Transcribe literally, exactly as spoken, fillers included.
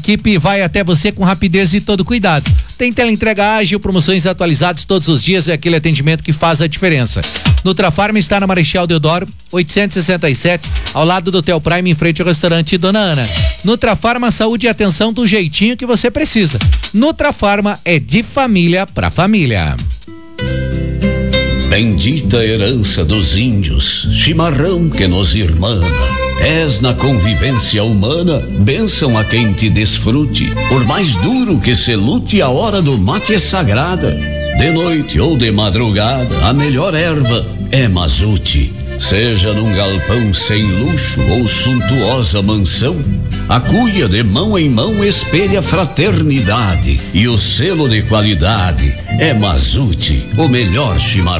equipe vai até você com rapidez e todo cuidado. Tem teleentrega ágil, promoções atualizadas todos os dias, é aquele atendimento que faz a diferença. Nutrafarma está na Marechal Deodoro, oitocentos e sessenta e sete, ao lado do Hotel Prime, em frente ao restaurante Dona Ana. Nutrafarma, saúde e atenção do jeitinho que você precisa. Nutrafarma é de família para família. Bendita herança dos índios, chimarrão que nos irmana. És na convivência humana, bênção a quem te desfrute. Por mais duro que se lute, a hora do mate é sagrada. De noite ou de madrugada, a melhor erva é mazute. Seja num galpão sem luxo ou suntuosa mansão, a cuia de mão em mão espelha fraternidade. E o selo de qualidade é Mazute, o melhor chimarrão.